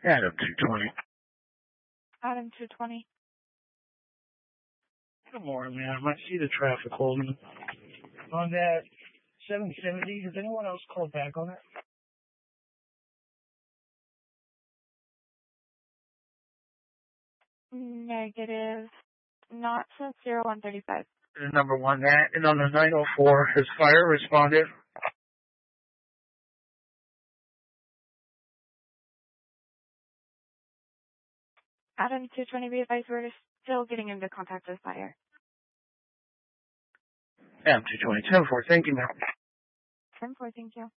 Adam 220. Adam 220. Good morning, ma'am. I see the traffic holding on that 770. Has anyone else called back on it? Negative. Not since 0135. Number one, that. And on the 904, has fire responded? Adam 220, be advised we're still getting into contact with fire. Adam 220, 10-4. Thank you, ma'am. 10-4, thank you.